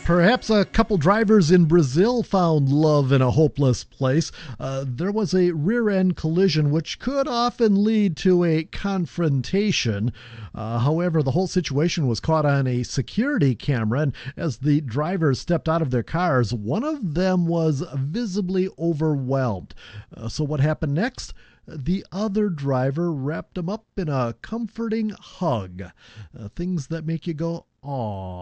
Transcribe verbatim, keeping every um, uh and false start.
Perhaps a couple drivers in Brazil found love in a hopeless place. Uh, there was a rear end collision which could often lead to a confrontation. Uh, however, the whole situation was caught on a security camera, and as the drivers stepped out of their cars, one of them was visibly overwhelmed. Uh, so, what happened next? The other driver wrapped him up in a comforting hug. Uh, things that make you go, "Aw."